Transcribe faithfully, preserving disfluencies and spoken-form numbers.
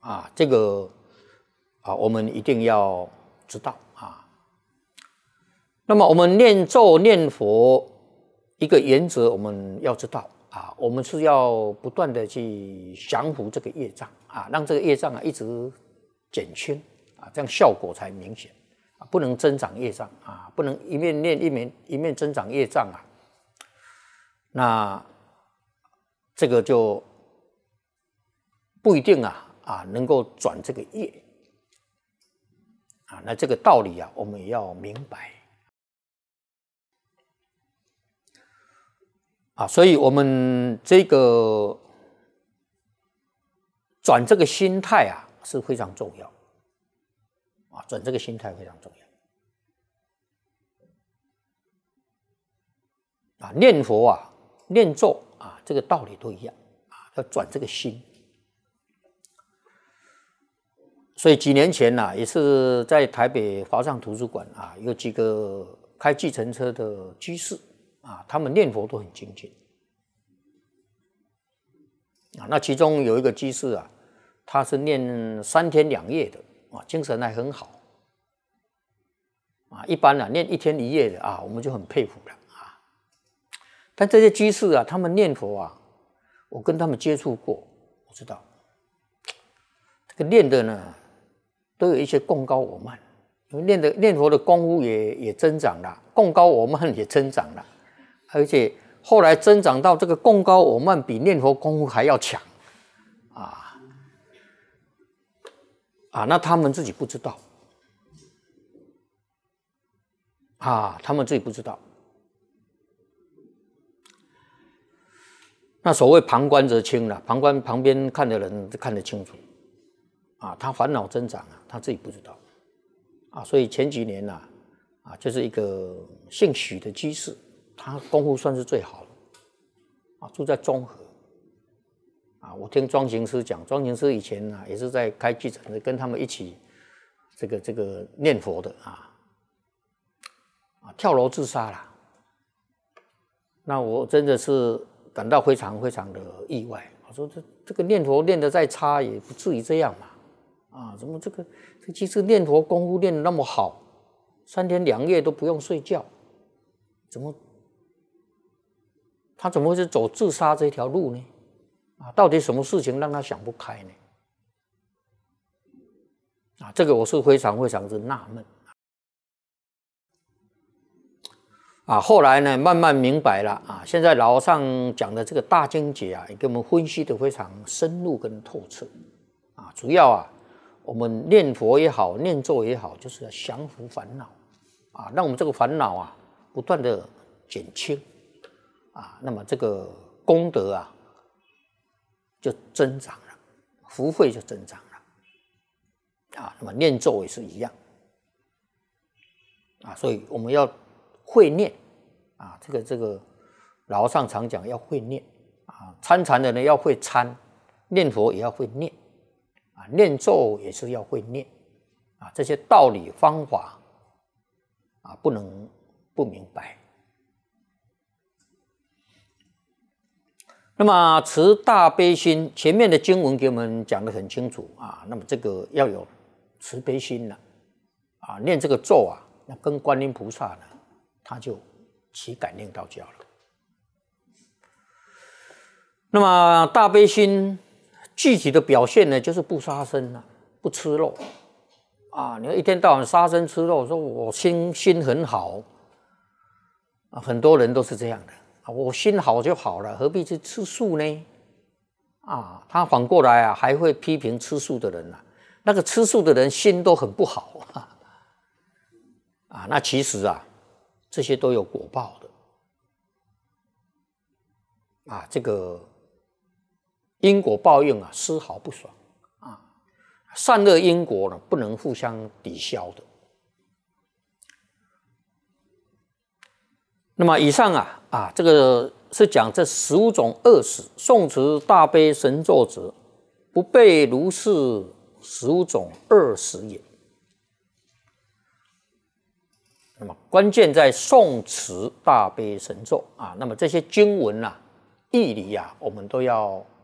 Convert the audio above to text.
啊，这个啊，我们一定要知道啊。那么我们念咒念佛一个原则，我们要知道啊，我们是要不断的去降服这个业障啊，让这个业障啊一直减轻啊，这样效果才明显啊，不能增长业障啊，不能一面念一面一面增长业障啊，那这个就不一定啊。啊，能够转这个业啊，那这个道理啊，我们也要明白啊，所以我们这个转这个心态啊是非常重要啊，转这个心态非常重要啊，念佛啊，念咒啊，这个道理都一样啊，要转这个心。所以几年前呐、啊，也是在台北华藏图书馆啊，有几个开计程车的居士啊，他们念佛都很精进啊。那其中有一个居士啊，他是念三天两夜的啊，精神还很好啊。一般啊，念一天一夜的啊，我们就很佩服了啊。但这些居士啊，他们念佛啊，我跟他们接触过，我知道这个念的呢。都有一些共高我慢，因为念的念佛的功夫也也增长了，共高我慢也增长了，而且后来增长到这个共高我慢比念佛功夫还要强，啊啊，那他们自己不知道，啊，他们自己不知道。那所谓旁观者清了，旁观旁边看的人看得清楚。啊，他烦恼增长啊，他自己不知道啊，所以前几年呐、啊，啊，就是一个姓许的居士，他功夫算是最好的啊，住在中和啊。我听庄行师讲，庄行师以前呢、啊、也是在开计程车，跟他们一起这个这个念佛的啊，啊，跳楼自杀了。那我真的是感到非常非常的意外。我说这这个念佛念得再差，也不至于这样嘛。啊，怎么这个这其实念佛功夫练得那么好，三天两夜都不用睡觉，怎么他怎么会是走自杀这条路呢？啊，到底什么事情让他想不开呢？啊，这个我是非常非常之纳闷。啊，后来呢，慢慢明白了啊。现在老和尚讲的这个大经解啊，也给我们分析的非常深入跟透彻啊。主要啊。我们念佛也好，念咒也好，就是要降服烦恼啊，让我们这个烦恼啊不断的减轻啊，那么这个功德啊就增长了，福慧就增长了啊。那么念咒也是一样啊，所以我们要会念啊，这个这个老和尚常讲要会念啊，参禅的人要会参，念佛也要会念。啊，念咒也是要会念啊，这些道理方法啊，不能不明白。那么持大悲心，前面的经文给我们讲得很清楚啊。那么这个要有慈悲心了啊，念这个咒啊，那跟观音菩萨呢，他就起感应道交了。那么大悲心。具体的表现呢，就是不杀生啊，不吃肉啊。你要一天到晚杀生吃肉，说我心心很好啊，很多人都是这样的啊，我心好就好了，何必去吃素呢？啊，他反过来啊，还会批评吃素的人啊，那个吃素的人心都很不好啊。啊，那其实啊，这些都有果报的啊，这个。因果报应啊，丝毫不爽啊！善恶因果呢，不能互相抵消的。那么以上啊啊，这个是讲这十五种恶死，诵持大悲神咒者，不被如是十五种恶死也。那么关键在诵持大悲神咒啊，那么这些经文啊、义理啊，我们都要